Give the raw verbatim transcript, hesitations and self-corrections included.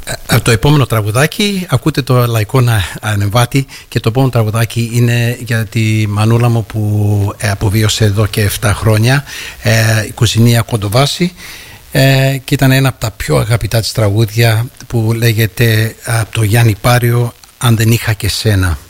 Ε, το επόμενο τραγουδάκι, ακούτε το Λαϊκό Ανεβάτη, και το επόμενο τραγουδάκι είναι για τη μανούλα μου που ε, αποβίωσε εδώ και επτά χρόνια, ε, η Κουζινία Κοντοβάση, ε, και ήταν ένα από τα πιο αγαπητά της τραγούδια που λέγεται από το Γιάννη Πάριο «Αν δεν είχα και σένα».